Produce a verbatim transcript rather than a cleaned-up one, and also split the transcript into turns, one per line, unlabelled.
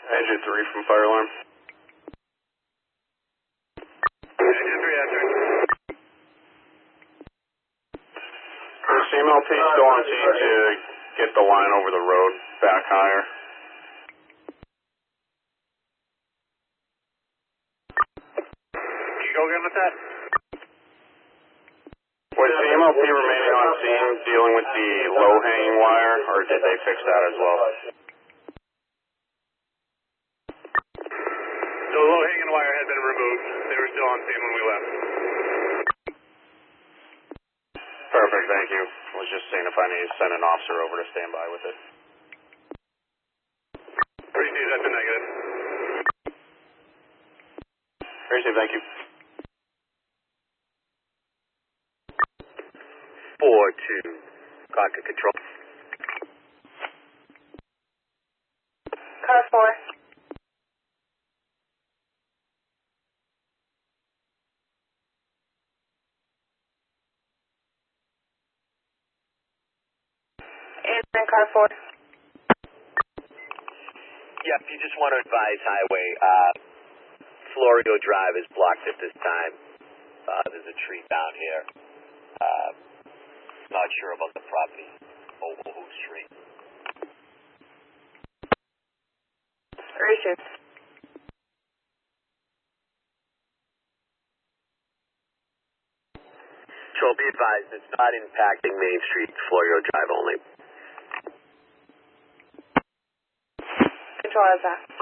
Engine three from fire alarm.
Engine three, after.
C M L P still on scene to get the line over the road back higher.
Can you go again with that?
Was C M L P remaining on scene dealing with the low-hanging wire, or did they fix that as well?
The low-hanging wire had been removed. They were still on scene when we left.
Perfect, thank you. I was just seeing if I need to send an officer over to stand by with it.
Appreciate that's a negative.
Appreciate, thank you.
Four two, cockpit control.
Car four. And car four.
Yep, you just want to advise highway, uh, Florio Drive is blocked at this time. Uh, there's a tree down here. Uh, not sure about the property, Oval Street.
Appreciate.
So be advised, it's not impacting Main Street, Florio Drive only.
Control is that.